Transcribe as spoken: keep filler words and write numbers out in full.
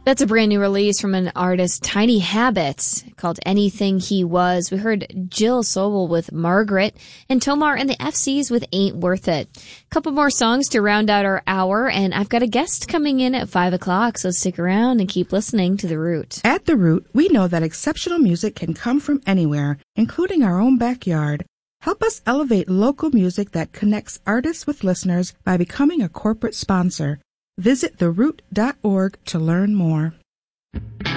That's a brand new release from an artist, Tiny Habits, called Anything He Was. We heard Jill Sobel with Margaret and Tomar and the F Cs with Ain't Worth It. A couple more songs to round out our hour, and I've got a guest coming in at five o'clock, so stick around and keep listening to The Root. At The Root, we know that exceptional music can come from anywhere, including our own backyard. Help us elevate local music that connects artists with listeners by becoming a corporate sponsor. Visit the root dot org to learn more.